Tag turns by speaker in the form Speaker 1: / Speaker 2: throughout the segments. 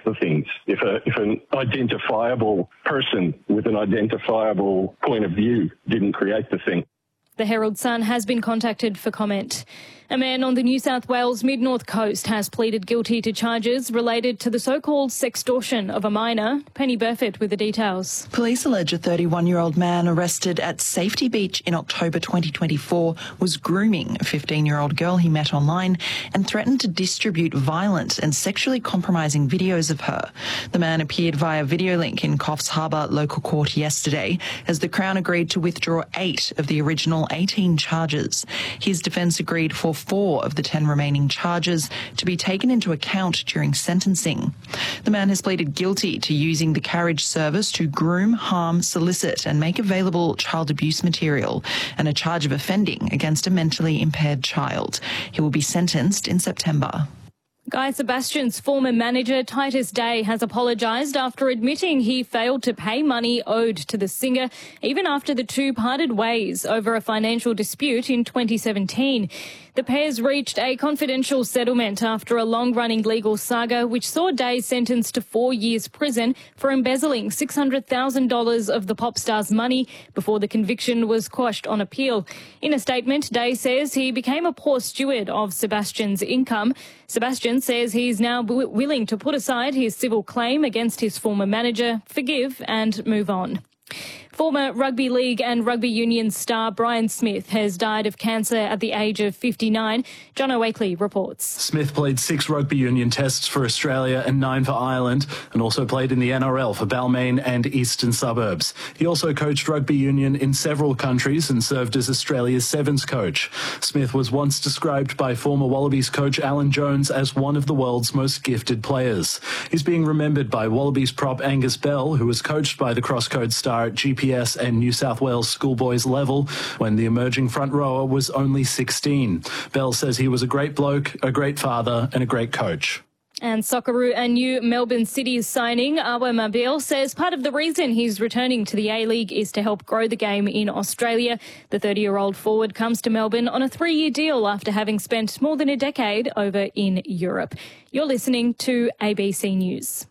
Speaker 1: for things. If an identifiable person with an identifiable point of view didn't create the thing.
Speaker 2: The Herald Sun has been contacted for comment. A man on the New South Wales Mid-North Coast has pleaded guilty to charges related to the so-called sextortion of a minor. Penny Burford with the details.
Speaker 3: Police allege a 31-year-old man arrested at Safety Beach in October 2024 was grooming a 15-year-old girl he met online and threatened to distribute violent and sexually compromising videos of her. The man appeared via video link in Coffs Harbour local court yesterday as the Crown agreed to withdraw 8 of the original 18 charges. His defence agreed for 4 of the 10 remaining charges to be taken into account during sentencing. The man has pleaded guilty to using the carriage service to groom, harm, solicit and make available child abuse material and a charge of offending against a mentally impaired child. He will be sentenced in September.
Speaker 2: Guy Sebastian's former manager, Titus Day, has apologised after admitting he failed to pay money owed to the singer, even after the two parted ways over a financial dispute in 2017. The pairs reached a confidential settlement after a long-running legal saga which saw Day sentenced to 4 years prison for embezzling $600,000 of the pop star's money before the conviction was quashed on appeal. In a statement, Day says he became a poor steward of Sebastian's income. Sebastian says he's now willing to put aside his civil claim against his former manager, forgive and move on. Former rugby league and rugby union star Brian Smith has died of cancer at the age of 59. John O'Wakely reports.
Speaker 4: Smith played 6 rugby union tests for Australia and 9 for Ireland, and also played in the NRL for Balmain and Eastern Suburbs. He also coached rugby union in several countries and served as Australia's Sevens coach. Smith was once described by former Wallabies coach Alan Jones as one of the world's most gifted players. He's being remembered by Wallabies prop Angus Bell, who was coached by the crosscode star at GPS and New South Wales schoolboys level when the emerging front rower was only 16. Bell says he was a great bloke, a great father and a great coach.
Speaker 2: And Socceroo and new Melbourne City's signing, Awer Mabil, says part of the reason he's returning to the A-League is to help grow the game in Australia. The 30-year-old forward comes to Melbourne on a 3-year deal after having spent more than a decade over in Europe. You're listening to ABC News.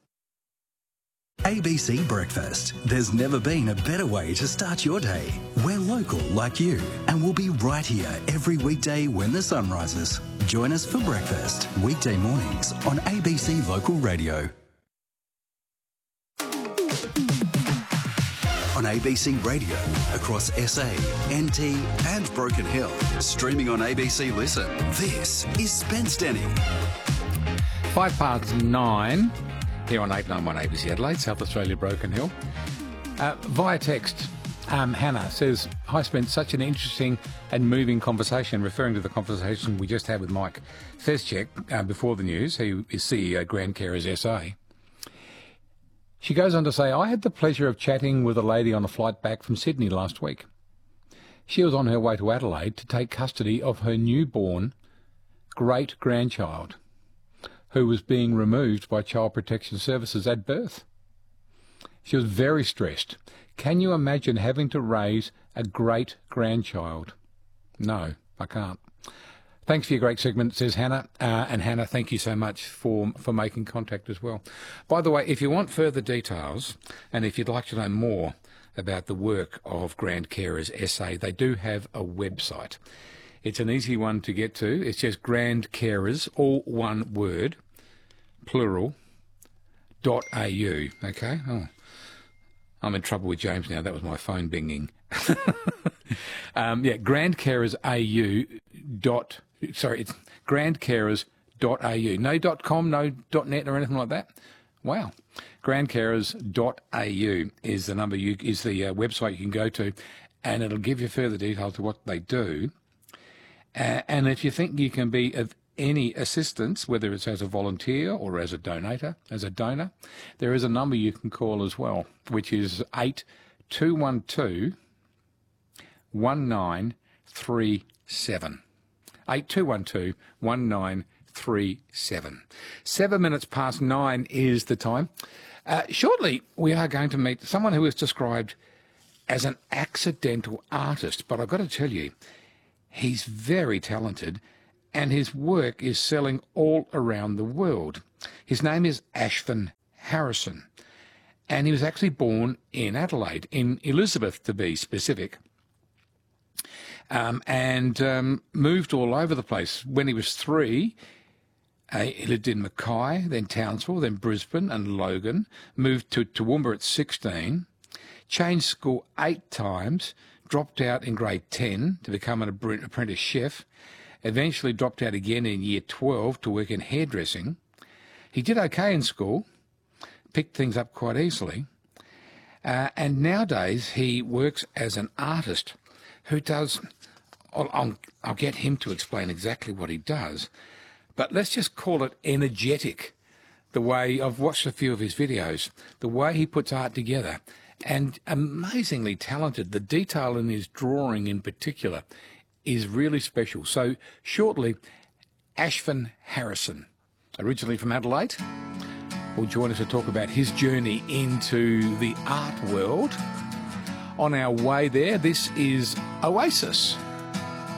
Speaker 5: ABC Breakfast. There's never been a better way to start your day. We're local like you, and we'll be right here every weekday when the sun rises. Join us for breakfast, weekday mornings on ABC Local Radio. On ABC Radio, across SA, NT and Broken Hill. Streaming on ABC Listen. This is Spence Denny.
Speaker 6: 9:05 here on 891 ABC Adelaide, South Australia, Broken Hill. Via text, Hannah says, "Hi Spence, such an interesting and moving conversation," referring to the conversation we just had with Mike Fezcek before the news, who is CEO Grand Carers SA. She goes on to say, "I had the pleasure of chatting with a lady on a flight back from Sydney last week. She was on her way to Adelaide to take custody of her newborn great-grandchild, who was being removed by Child Protection Services at birth. She was very stressed. Can you imagine having to raise a great-grandchild? No, I can't." Thanks for your great segment, says Hannah. And Hannah, thank you so much for making contact as well. By the way, if you want further details, and if you'd like to know more about the work of Grand Carers SA, they do have a website. It's an easy one to get to. It's just Grand Carers, all one word, plural, .au, okay? Oh, I'm in trouble with James now. That was my phone binging. Grand Carers AU it's grandcarers.au. No .com, no .net or anything like that? Wow. Grandcarers.au is the website you can go to, and it'll give you further details to what they do. And if you think you can be of any assistance, whether it's as a volunteer or as a donor, there is a number you can call as well, which is 8212 1937. 8212 1937. 7 minutes past 9 is the time. Shortly, we are going to meet someone who is described as an accidental artist, but I've got to tell you, he's very talented and his work is selling all around the world. His name is Ashvin Harrison. And he was actually born in Adelaide, in Elizabeth to be specific, and moved all over the place. When he was 3, he lived in Mackay, then Townsville, then Brisbane and Logan, moved to Toowoomba at 16, changed school 8 times, dropped out in grade 10 to become an apprentice chef, eventually dropped out again in year 12 to work in hairdressing. He did okay in school, picked things up quite easily, and nowadays he works as an artist who does, I'll get him to explain exactly what he does, but let's just call it energetic, the way, I've watched a few of his videos, the way he puts art together, and amazingly talented. The detail in his drawing in particular is really special. So shortly, Ashvin Harrison, originally from Adelaide, will join us to talk about his journey into the art world. On our way there, this is Oasis.